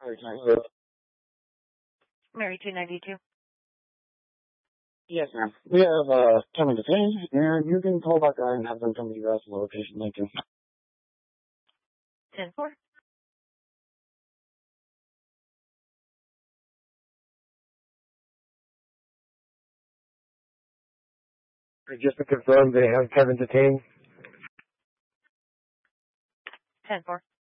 Mary 292. Yes, ma'am. We have Kevin detained, and you can call that guy and have them come to your location. Thank you. 10-4. Just to confirm, they have Kevin detained. 10-4.